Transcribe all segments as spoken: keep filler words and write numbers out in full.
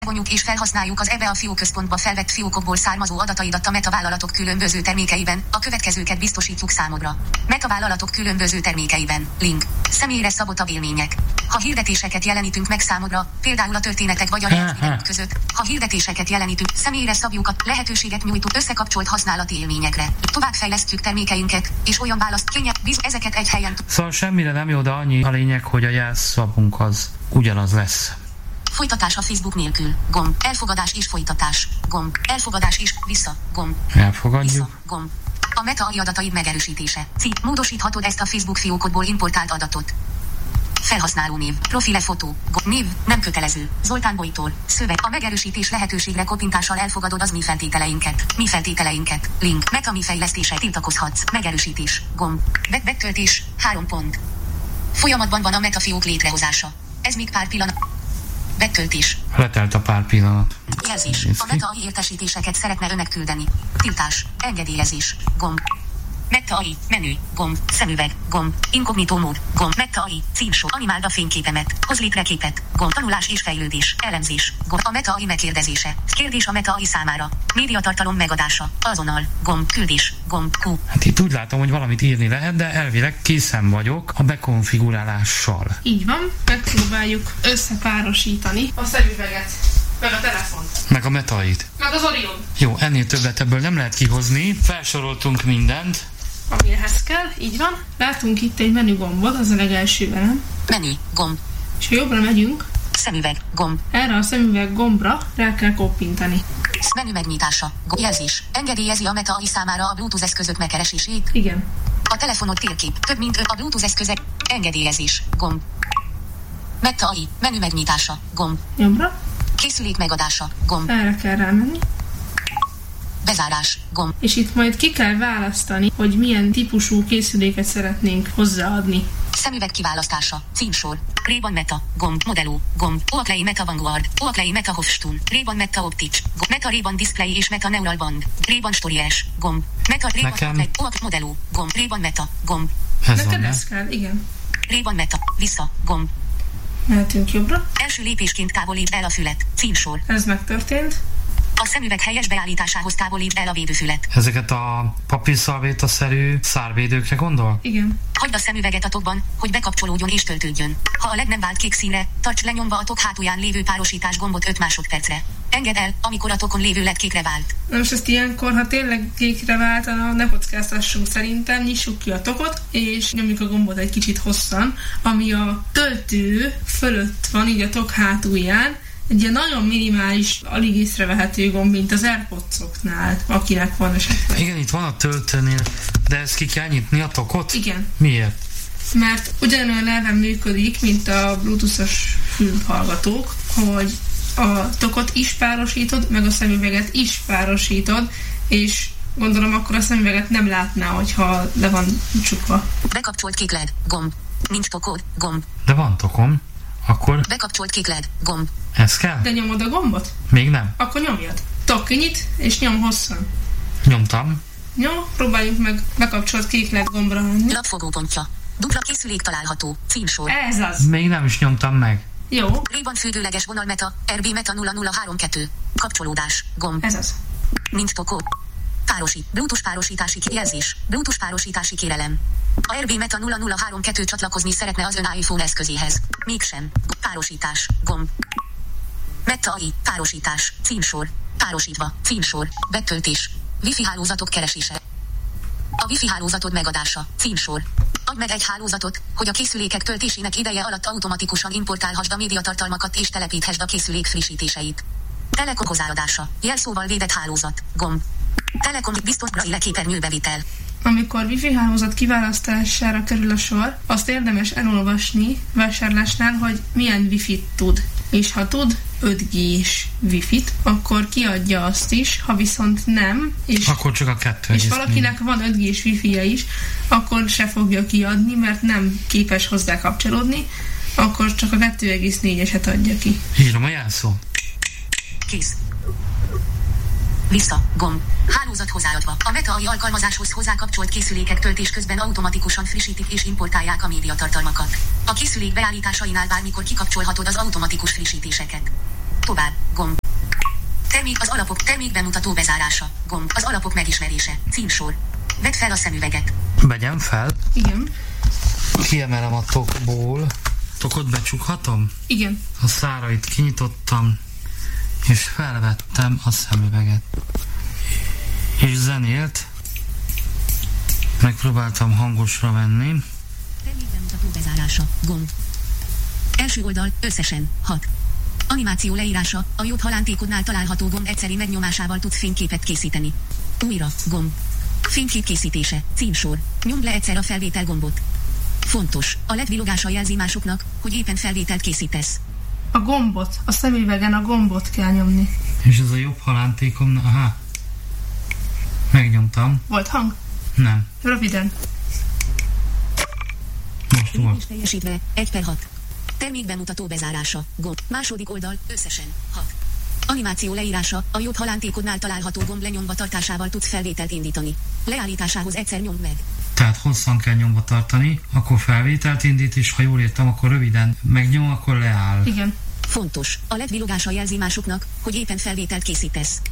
Vonjuk és felhasználjuk az ebbe a fióközpontba felvett fiókokból származó adataidat a Meta vállalatok különböző termékeiben, a következőket biztosítjuk számodra. Meta vállalatok különböző termékeiben. Link. Személyre szabottabb élmények. Ha hirdetéseket jelenítünk meg számodra, például a történetek vagy a reális között, ha hirdetéseket jelenítünk, személyre szabjuk a lehetőséget nyújtó összekapcsolt használati élményekre. Továbbfejlesztjük termékeinket, és olyan választ kénye, biz ezeket egy helyen. Szóval semmire nem jó, de annyi a lényeg, hogy a jelszavunk az ugyanaz lesz. Folytatás a Facebook nélkül. Gomb. Elfogadás és folytatás. Gomb. Elfogadás és vissza. Gomb. Elfogadjuk. Vissza. Gomb. A Meta á i adataid megerősítése. Cikk. Módosíthatod ezt a Facebook fiókodból importált adatot. Felhasználó név. Profile fotó. Gomb. Név. Nem kötelező. Zoltán Bojtól. Szöveg. A megerősítés lehetőségre koppintással elfogadod az mi feltételeinket. Mi feltételeinket. Link. Meta mi fejlesztése. Tiltakozhatsz. Megerősítés. Gomb. Bet betöltés. Három pont. Folyamatban van a Meta fiók létrehozása. Ez még pár pillanat. Betöltés. Letelt a pár pillanat. Jelzés. A Meta á i értesítéseket szeretne önnek küldeni. Tiltás. Engedélyezés. Gomb. Meta á i. Menü. Gomb. Szemüveg. Gomb. Inkognitó mód. Gomb. Meta á i. Címsor. Animáld a fényképemet. Hoz létre képet. Gomb. Tanulás és fejlődés. Elemzés. Gomb. A Meta á i megkérdezése. Kérdés a Meta á i számára. Médiatartalom megadása. Azonnal. Gomb. Küldés. Gomb. Q. Hát itt úgy látom, hogy valamit írni lehet, de elvileg készen vagyok a bekonfigurálással. Így van. Megpróbáljuk összepárosítani a szemüveget. Meg a telefont. Meg a Meta á i-t. Meg az Orion. Jó, ennél többet ebből nem lehet kihozni. Felsoroltunk mindent. Ami ehhez kell, így van. Látunk itt egy menü gombot, az a legelső velem. Menü. Gomb. És ha jobbra megyünk, Szemüveg. Gomb. erre a szemüveg gombra rá kell koppintani. Menü megnyitása. Gomb. Jelzés. Engedélyezi a Meta á i számára a Bluetooth eszközök megkeresését. Igen. A telefonod térkép. Több mint öt a Bluetooth eszközök. Engedélyezés. Gomb. Meta á i. Menü megnyitása. Gomb. Jobbra. Készülék megadása. Gomb. Erre kell rámenni. Bezárás. Gomb. És itt majd ki kell választani, hogy milyen típusú készüléket szeretnénk hozzáadni. Szemüveg kiválasztása. Címsor. Ray-Ban Meta. Gomb. Modelló. Gomb. Oakley Meta Vanguard. Oakley Meta Hofstun. Ray-Ban Meta Optics. Gomb. Meta Ray-Ban Display és Meta Neural Band. Ray-Ban Stories. Gomb. Meta Ray-Ban Oakley. Oakley Modelló. Gomb. Ray-Ban Meta. Gomb. Ez Neked van, ez kell, igen. Ray-Ban Meta. Vissza. Gomb. Mehetünk jobbra. Első lépésként távolítsd el a fület. Címsor. Ez megtörtént. A szemüveg helyes beállításához távolítsd el a védőfület. Ezeket a papírszalvétaszerű szárvédőkre gondol? Igen. Hagyd a szemüveget a tokban, hogy bekapcsolódjon és töltődjön. Ha a led nem vált kék színre, tarts lenyomva a tok hátulján lévő párosítás gombot öt másodpercre. Engedd el, amikor a tokon lévő led kékre vált. Na most ezt ilyenkor, ha tényleg kékre váltana, ne kockáztassunk szerintem, nyissuk ki a tokot, és nyomjuk a gombot egy kicsit hosszan, ami a töltő fölött van, így a tok hátulján, egy ilyen nagyon minimális, alig észrevehető gomb, mint az AirPods-oknál, akinek van esetleg. Igen, itt van a töltőnél, de ezt ki kell nyitni a tokot? Igen. Miért? Mert ugyanolyan elven működik, mint a bluetoothos fülhallgatók, hogy a tokot is párosítod, meg a szemüveget is párosítod, és gondolom akkor a szemüveget nem látná, hogyha le van csukva. Bekapcsolt kék led. Gomb. Nincs tokod. Gomb. De van tokom. Akkor Bekapcsolt kék led. Gomb. ez kell? De nyomod a gombot? Még nem. Akkor nyomjad. Tok kinyit, és nyom hosszan. Nyomtam. Jó, próbáljuk meg bekapcsolt kék led gombra menni. Lapfogópontja. Dupla készülék található. Címsor. Ez az. Még nem is nyomtam meg. Jó, Ray-Ban függőleges vonal Meta. er bé Meta nulla nulla három kettő. Kapcsolódás. Gomb. ez az. Nincs tokod. Párosít. Bluetooth párosítási jelzés. Bluetooth párosítási kérelem. A er bé Meta nulla nulla három kettő csatlakozni szeretne az ön iPhone eszközéhez. Mégsem. Párosítás. Gomb. Meta á i. Párosítás. Címsor. Párosítva. Címsor. Betöltés. Wi-Fi hálózatok keresése. A Wi-Fi hálózatod megadása. Címsor. Adj meg egy hálózatot, hogy a készülékek töltésének ideje alatt automatikusan importálhassd a médiatartalmakat és telepíthessd a készülék frissítéseit. Telekom hozzáadása. Jelszóval védett hálózat. Gomb. Telekom biztos braille képernyőbevitel. Amikor Wi-Fi hálózat kiválasztására kerül a sor, azt érdemes elolvasni vásárlásnál, hogy milyen Wi-Fi-t tud. És ha tud öt G-s Wi-Fi-t, akkor kiadja azt is, ha viszont nem, és, Akkor csak a kettő. és valakinek van öt G-s Wi-Fi-je is, akkor se fogja kiadni, mert nem képes hozzá kapcsolódni, akkor csak a kettő egész négyeset adja ki. Írom a jelszó. Kész. Vissza. Gomb. Hálózat hozzáadva. A Meta á i alkalmazáshoz hozzákapcsolt készülékek töltés közben automatikusan frissítik és importálják a médiatartalmakat. A készülék beállításainál bármikor kikapcsolhatod az automatikus frissítéseket. Tovább. Gomb. Termék az alapok, termék bemutató bezárása. Gomb. Az alapok megismerése. Címsor. Vedd fel a szemüveget. Vegyem fel. Igen. Kiemelem a tokból. Tokot becsukhatom? Igen. A szárait kinyitottam, és felvettem a szemüveget. És zenélt. Megpróbáltam hangosra venni. Termék bemutató bezárása. Gomb. Első oldal, összesen, hat. Animáció leírása, a jobb halántékodnál található gomb egyszeri megnyomásával tud fényképet készíteni. Újra, gomb. Fénykép készítése, címsor. Nyomd le egyszer a felvétel gombot. Fontos, a led villogása jelzi másoknak, hogy éppen felvételt készítesz. A gombot, a szemüvegen a gombot kell nyomni. És ez a jobb halántékom, aha. Megnyomtam. Volt hang? Nem. Röviden. Most volt. Lépés teljesítve, egy per hat. Termék bemutató bezárása, gomb. Második oldal, összesen, hat. Animáció leírása, a jobb halántékodnál található gomb lenyomva tartásával tudsz felvételt indítani. Leállításához egyszer nyomd meg. Tehát hosszan kell nyomva tartani, akkor felvételt indít, és ha jól értem, akkor röviden megnyom, akkor leáll. Igen. Fontos, a led villogása jelzi másoknak, hogy éppen felvételt készítesz.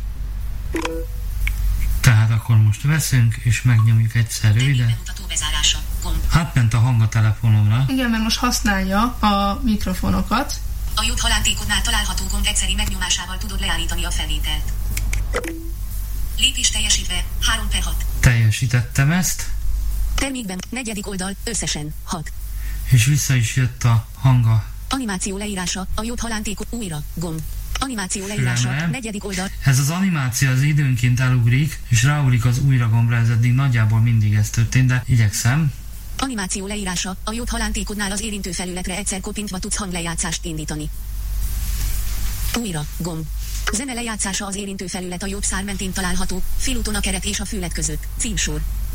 Tehát akkor most veszünk, és megnyomjuk egyszer Termék röviden. bemutató bezárása, gomb. Átment a hang a telefonomra. Igen, mert most használja a mikrofonokat. A jobb halántékodnál található gomb egyszeri megnyomásával tudod leállítani a felvételt. Lépés teljesítve, három per hat. Teljesítettem ezt, Termékben, negyedik oldal, összesen, hat. és vissza is jött a hanga. Animáció leírása, a jobb halántékod, újra, gomb. Animáció leírása, Fülemre. negyedik oldal, Ez az animáció az időnként elugrik, és ráugrik az újra gombra, ez eddig nagyjából mindig ez történt, de igyekszem. animáció leírása, a jobb halántékodnál az érintő felületre egyszer kopintva tudsz hanglejátszást indítani. Újra, gomb. Zene lejátszása az érintő felület a jobb szár mentén található, félúton a keret és a füllet között, címsor.